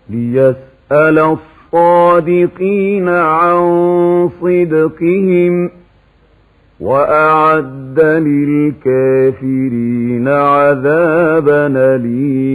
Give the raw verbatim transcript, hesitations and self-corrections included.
ليسأل الصادقين عن صدقهم وأعد للكافرين عذابا أليما.